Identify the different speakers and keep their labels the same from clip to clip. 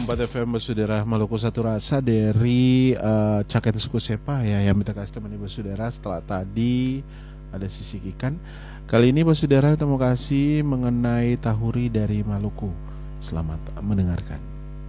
Speaker 1: 104 FM Basudara Maluku Satu Rasa dari Caket Suku Sepa ya, yang minta kasih temani Basudara setelah tadi ada sisik ikan. Kali ini Basudara kita mau kasih mengenai tahuri dari Maluku. Selamat mendengarkan.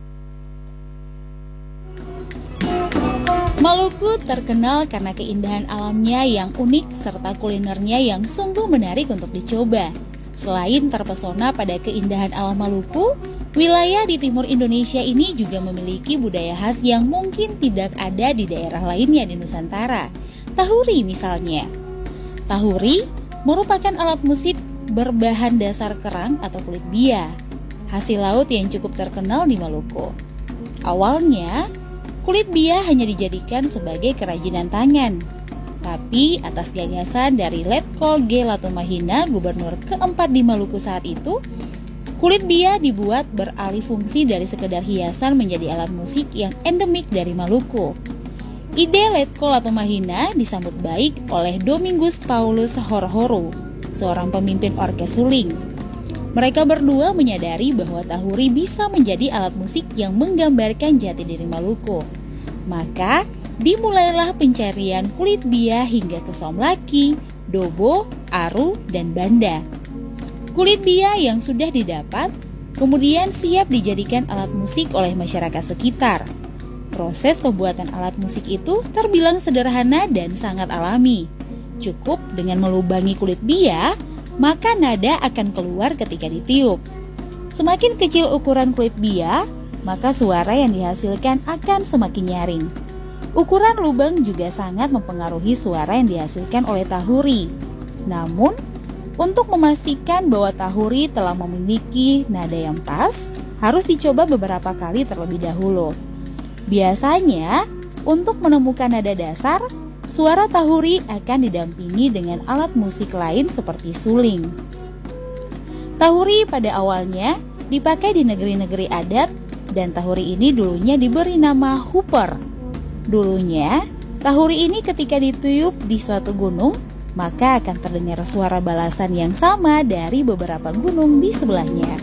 Speaker 2: Maluku terkenal karena keindahan alamnya yang unik serta kulinernya yang sungguh menarik untuk dicoba. Selain terpesona pada keindahan alam Maluku, wilayah di timur Indonesia ini juga memiliki budaya khas yang mungkin tidak ada di daerah lainnya di Nusantara. Tahuri misalnya. Tahuri merupakan alat musik berbahan dasar kerang atau kulit bia, hasil laut yang cukup terkenal di Maluku. Awalnya, kulit bia hanya dijadikan sebagai kerajinan tangan. Tapi atas gagasan dari Letkol G. Latumahina, gubernur keempat di Maluku saat itu, kulit bia dibuat beralih fungsi dari sekedar hiasan menjadi alat musik yang endemik dari Maluku. Ide Letkol Latumahina disambut baik oleh Domingus Paulus Horhoro, seorang pemimpin orkes suling. Mereka berdua menyadari bahwa tahuri bisa menjadi alat musik yang menggambarkan jati diri Maluku. Maka, dimulailah pencarian kulit bia hingga ke somlaki, dobo, aru, dan banda. Kulit bia yang sudah didapat kemudian siap dijadikan alat musik oleh masyarakat sekitar. Proses pembuatan alat musik itu terbilang sederhana dan sangat alami. Cukup dengan melubangi kulit bia, maka nada akan keluar ketika ditiup. Semakin kecil ukuran kulit bia, maka suara yang dihasilkan akan semakin nyaring. Ukuran lubang juga sangat mempengaruhi suara yang dihasilkan oleh tahuri. Namun, untuk memastikan bahwa tahuri telah memiliki nada yang pas, harus dicoba beberapa kali terlebih dahulu. Biasanya, untuk menemukan nada dasar, suara tahuri akan didampingi dengan alat musik lain seperti suling. Tahuri pada awalnya dipakai di negeri-negeri adat, dan tahuri ini dulunya diberi nama hooper. Dulunya, tahuri ini ketika ditiup di suatu gunung, maka akan terdengar suara balasan yang sama dari beberapa gunung di sebelahnya.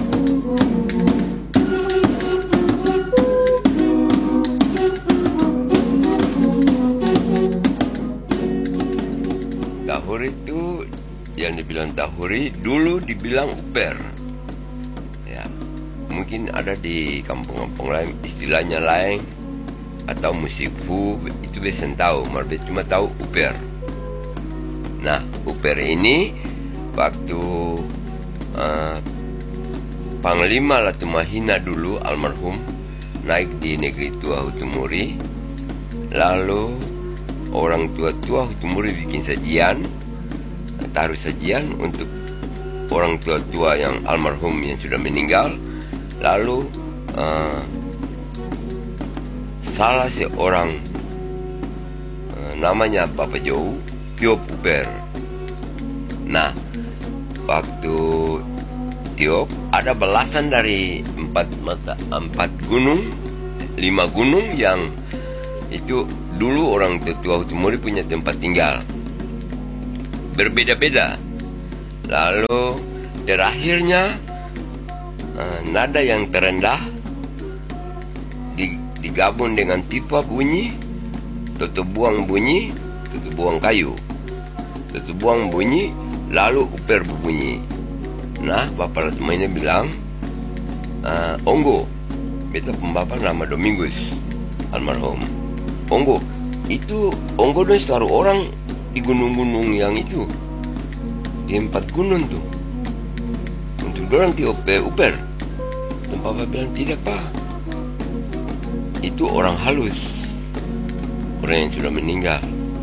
Speaker 3: Tahuri itu yang dibilang tahuri dulu dibilang uper. Ya, mungkin ada di kampung-kampung lain istilahnya lain atau musik fu, itu biasanya tahu, mereka cuma tahu uper. Nah, uper ini waktu Panglima Latumahina dulu almarhum naik di negeri tua Hutumuri, lalu orang tua-tua Hutumuri bikin sajian, taruh sajian untuk orang tua-tua yang almarhum yang sudah meninggal. Lalu salah seorang namanya Bapak Jou tiup uper. Nah, waktu tiup ada belasan dari 5 gunung yang itu dulu orang tua Hutumuri punya tempat tinggal. Berbeda-beda. Lalu terakhirnya nada yang terendah digabung dengan pipa bunyi, tutup buang bunyi, tutup buang kayu, tutup buang bunyi, lalu uper berbunyi. Nah, Bapak Latumahina bilang, Onggo, beta pembapak nama Domingus almarhum. Onggo, itu Onggo dong selalu orang di gunung-gunung yang itu, di 4 gunung tuh, untuk dorang tiup uper. Dan Bapak bilang, tidak Pak, itu orang halus, orang yang sudah meninggal.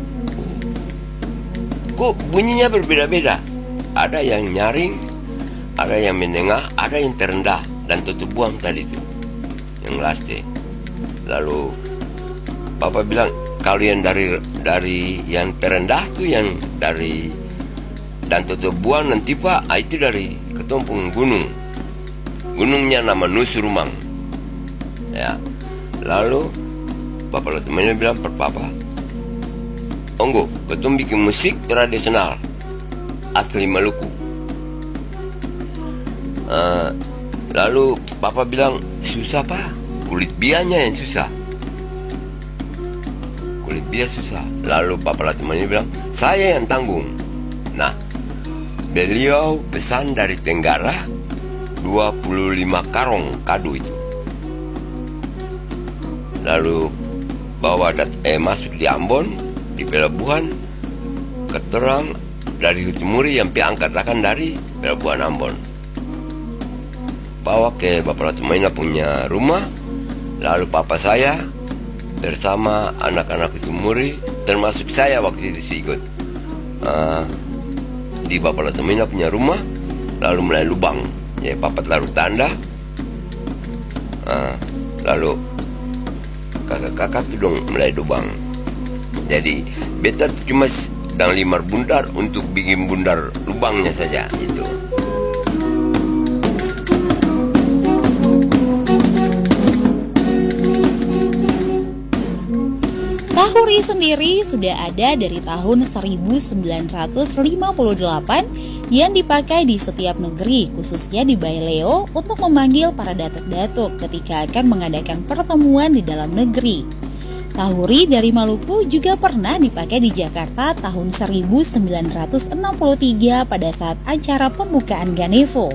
Speaker 3: Kok bunyinya berbeda-beda? Ada yang nyaring, ada yang menengah, ada yang terendah, dan tutup buang tadi itu, yang laste. Lalu Bapak bilang, kalau yang dari yang terendah tuh yang dari dan tutup buang nanti Pak, itu dari ketumpung gunung. Gunungnya nama Nusurumang. Ya. Lalu Bapak Latumahina bilang per Papa, Onggo, betul bikin musik tradisional asli Maluku. Lalu Bapak bilang, susah Pak, kulit bianya yang susah. Kulit bia susah. Lalu Bapak Latumani bilang, saya yang tanggung. Nah, beliau pesan dari Tenggara 25 karung kadu itu. Lalu bawa masuk di Ambon, di pelabuhan, keterang dari Hutumuri yang angkatakan dari pelabuhan Ambon. Bawa ke Bapak Latumani punya rumah. Lalu papa saya bersama anak-anak Hutumuri, termasuk saya waktu itu ikut di Bapak Latumani punya rumah. Lalu mulai lubang, ya papa taruh tanda. Lalu kakak-kakak tuh dong mulai lubang. Jadi beta cuma sedang limar bundar untuk bikin bundar lubangnya saja itu.
Speaker 2: Tahuri sendiri sudah ada dari tahun 1958 yang dipakai di setiap negeri, khususnya di Baileo, untuk memanggil para datuk-datuk ketika akan mengadakan pertemuan di dalam negeri. Tahuri dari Maluku juga pernah dipakai di Jakarta tahun 1963 pada saat acara pembukaan Ganevo.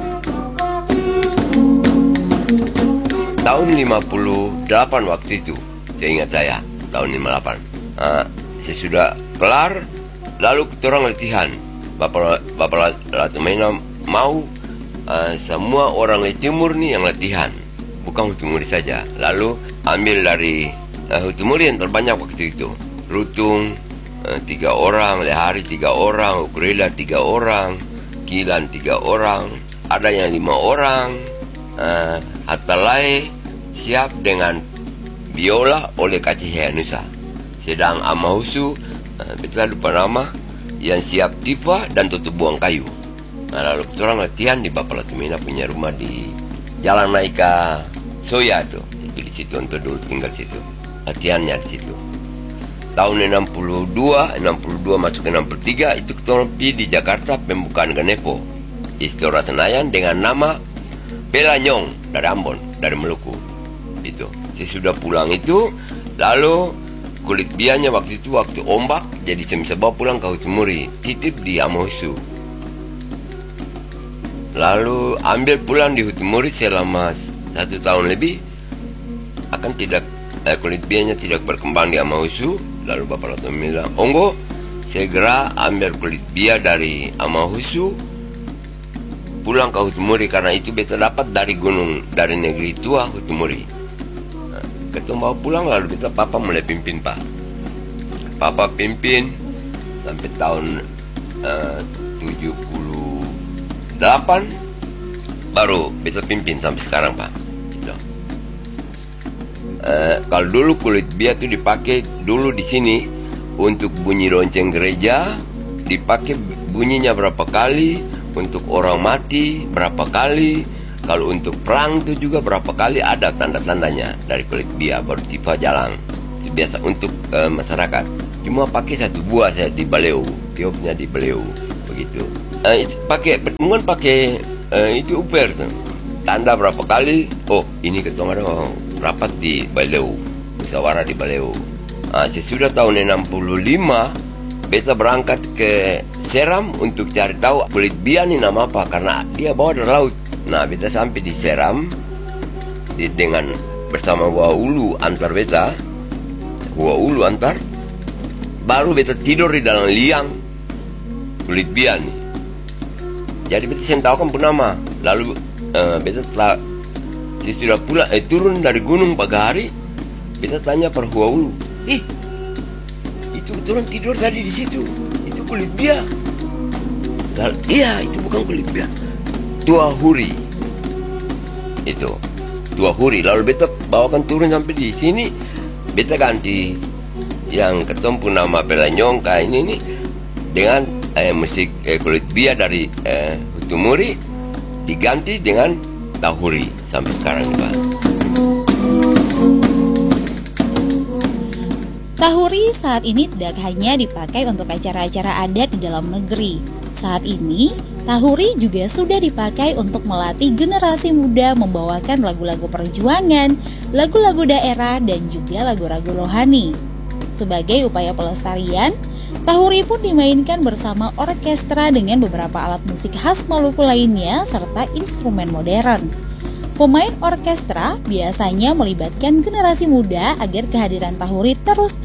Speaker 3: Tahun 58 waktu itu, saya ingat saya, tahun 58. Sesudah kelar, lalu kita orang latihan. Bapak Latumani mau semua orang di timur nih yang latihan, bukan Hutumuri saja. Lalu ambil dari Hutumuri yang terbanyak waktu itu, Rutung 3 orang, Lehari 3 orang, Ukurela 3 orang, Kilan 3 orang, ada yang 5 orang. Hatalai siap dengan biola oleh Kacih Hayanusa. Sedang Amahusu, betul lupa nama, yang siap tifa dan tutup buang kayu. Nah, lalu kita orang latihan di Bapak Latumani punya rumah di Jalan Naika Soya itu di situ untuk dulu tinggal situ. Latihannya di situ. Tahun 62 masuk ke 63 itu kita orang pergi di Jakarta pembukaan Ganevo Istora Senayan dengan nama Pelanyong dari Ambon, dari Maluku. Itu. Sesudah pulang itu, lalu kulit bianya waktu itu waktu ombak, jadi saya bisa bawa pulang ke Hutumuri, titip di Amahusu. Lalu ambil pulang di Hutumuri selama 1 tahun lebih, akan tidak kulit bianya tidak berkembang di Amahusu. Lalu Bapak Latumani bilang, onggo segera ambil kulit bia dari Amahusu pulang ke Hutumuri, karena itu beta dapat dari gunung, dari negeri tua Hutumuri. Ketemu bawa pulang, lalu beta papa mulai pimpin pak. Papa pimpin sampai tahun 78 baru beta pimpin sampai sekarang pak. Gitu. Kalau dulu kulit bia tuh dipakai dulu di sini untuk bunyi lonceng gereja, dipakai bunyinya berapa kali, untuk orang mati berapa kali. Kalau untuk perang itu juga berapa kali ada tanda-tandanya dari kulit bia baru tipe jalan. Biasa untuk masyarakat. Cuma pakai 1 buah saya di Baleu, tiupnya di Baleu begitu. Itu pakai bukan pakai itu uper tuh. Tanda berapa kali? Oh, ini ketemu ada rapat di Baleu, musyawarah di Baleu. Sesudah tahun 65 beta berangkat ke Seram untuk cari tahu kulit bia ini nama apa, karena dia bawa dari laut. Nah, beta sampai di Seram dengan bersama Waulu antar beta, Waulu antar, baru beta tidur di dalam liang kulit bia nih. Jadi beta sentawakan pun nama. Lalu beta telah sudah pula turun dari gunung pagi hari, beta tanya per Waulu, itu turun tidur tadi di situ, itu kulit bia. Lalu, iya, itu bukan kulit bia. Tuhuri itu Tuhuri. Lalu beta bawakan turun sampai di sini, beta ganti yang ketemu nama Pelanyong kayak ini nih dengan musik kulit bia dari Hutumuri diganti dengan Tahuri sampai sekarang pak.
Speaker 2: Tahuri saat ini tidak hanya dipakai untuk acara-acara adat di dalam negeri. Saat ini Tahuri juga sudah dipakai untuk melatih generasi muda membawakan lagu-lagu perjuangan, lagu-lagu daerah, dan juga lagu-lagu rohani. Sebagai upaya pelestarian, tahuri pun dimainkan bersama orkestra dengan beberapa alat musik khas Maluku lainnya serta instrumen modern. Pemain orkestra biasanya melibatkan generasi muda agar kehadiran tahuri terus